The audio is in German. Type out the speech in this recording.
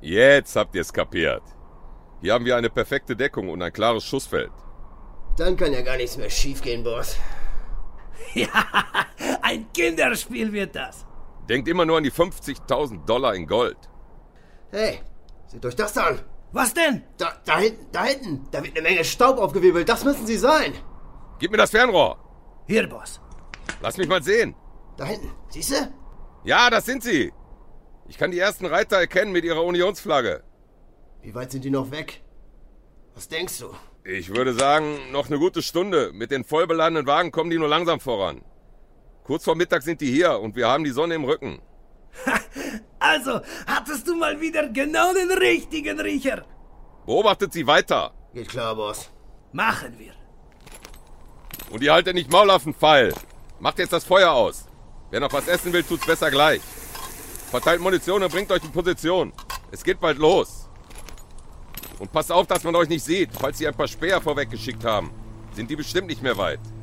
Jetzt habt ihr's kapiert. Hier haben wir eine perfekte Deckung und ein klares Schussfeld. Dann kann ja gar nichts mehr schiefgehen, Boss. Ja, ein Kinderspiel wird das. Denkt immer nur an die $50.000 in Gold. Hey, seht euch das an. Was denn? Da hinten. Da wird eine Menge Staub aufgewirbelt. Das müssen sie sein. Gib mir das Fernrohr. Hier, Boss. Lass mich mal sehen. Da hinten. Siehst du? Ja, das sind sie. Ich kann die ersten Reiter erkennen mit ihrer Unionsflagge. Wie weit sind die noch weg? Was denkst du? Ich würde sagen, noch eine gute Stunde. Mit den vollbeladenen Wagen kommen die nur langsam voran. Kurz vor Mittag sind die hier und wir haben die Sonne im Rücken. Also, hattest du mal wieder genau den richtigen Riecher. Beobachtet sie weiter. Geht klar, Boss. Machen wir. Und ihr haltet nicht Maul auf den Pfeil. Macht jetzt das Feuer aus. Wer noch was essen will, tut's besser gleich. Verteilt Munition und bringt euch in Position. Es geht bald los. Und passt auf, dass man euch nicht sieht. Falls sie ein paar Späher vorweggeschickt haben, sind die bestimmt nicht mehr weit.